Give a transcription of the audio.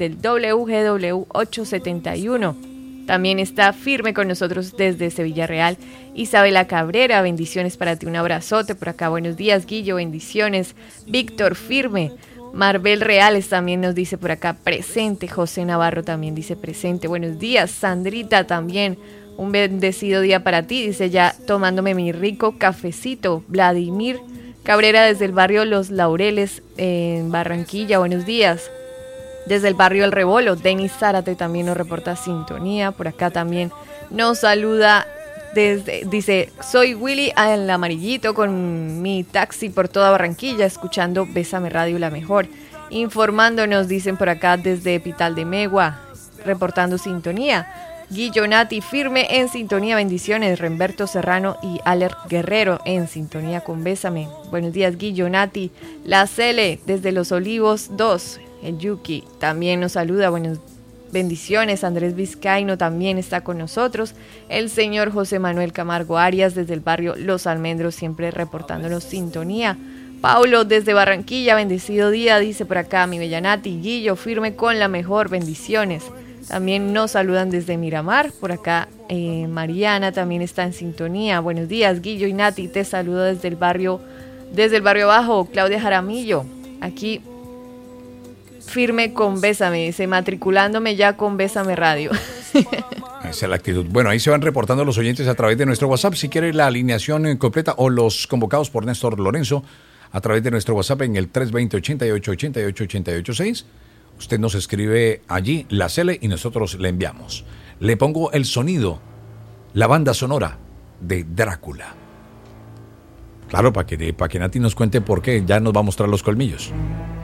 del WGW 871. También está firme con nosotros desde Sevilla Real Isabela Cabrera, bendiciones para ti, un abrazote por acá. Buenos días, Guillo, bendiciones. Víctor, firme. Marbel Reales también nos dice por acá presente. José Navarro también dice presente. Buenos días, Sandrita también. Un bendecido día para ti, dice ya tomándome mi rico cafecito. Vladimir Cabrera desde el barrio Los Laureles en Barranquilla, buenos días. Desde el barrio El Rebolo, Denis Zárate también nos reporta sintonía. Por acá también nos saluda dice, soy Willy el amarillito con mi taxi por toda Barranquilla, escuchando Bésame Radio La Mejor. Informándonos, dicen por acá desde Pital de Megua, reportando sintonía. Guillo Nati firme en sintonía, bendiciones. Remberto Serrano y Aler Guerrero en sintonía con Bésame. Buenos días, Guillo Nati. La Cele desde Los Olivos 2. El Yuki también nos saluda, buenas bendiciones. Andrés Vizcaíno también está con nosotros. El señor José Manuel Camargo Arias desde el barrio Los Almendros, siempre reportándonos sintonía. Paulo desde Barranquilla, bendecido día, dice por acá mi bella Nati. Guillo, firme con la mejor, bendiciones. También nos saludan desde Miramar, por acá Mariana también está en sintonía. Buenos días, Guillo y Nati, te saludo desde el barrio Bajo. Claudia Jaramillo, aquí firme con Bésame, dice, matriculándome ya con Bésame Radio. Esa es la actitud. Bueno, ahí se van reportando los oyentes a través de nuestro WhatsApp. Si quiere la alineación completa o los convocados por Néstor Lorenzo a través de nuestro WhatsApp en el 320-88-88-886. Usted nos escribe allí la Cele y nosotros le enviamos. Le pongo el sonido, la banda sonora de Drácula. Claro, para que Nati nos cuente por qué. Ya nos va a mostrar los colmillos.